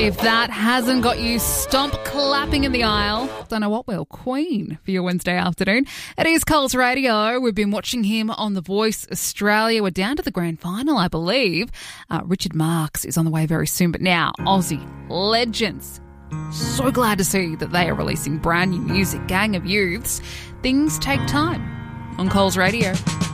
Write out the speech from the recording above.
If that hasn't got you stomp clapping in the aisle, don't know what will. Queen for your Wednesday afternoon. It is Coles Radio. We've been watching him on The Voice Australia. We're down to the grand final, I believe. Richard Marx is on the way very soon. But now, Aussie legends. So glad to see that they are releasing brand new music. Gang of Youths. Things take time on Coles Radio.